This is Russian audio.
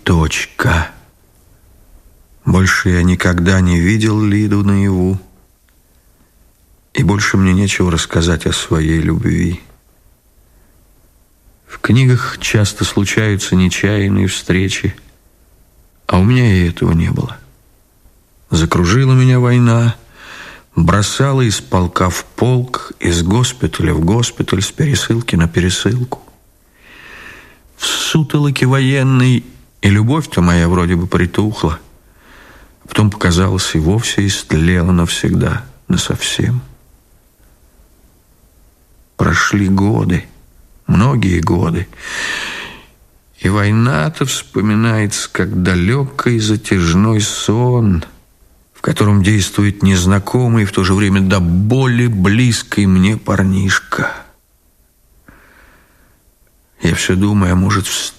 точка. Больше я никогда не видел Лиду наяву, и больше мне нечего рассказать о своей любви. В книгах часто случаются нечаянные встречи, а у меня и этого не было. Закружила меня война, бросала из полка в полк, из госпиталя в госпиталь, с пересылки на пересылку. В сутолоке военной и любовь-то моя вроде бы притухла, а потом показалось и вовсе истлела навсегда, насовсем. Прошли годы, многие годы, и война-то вспоминается, как далекий затяжной сон, в котором действует незнакомый и в то же время до боли близкий мне парнишка. Я все думаю, а может,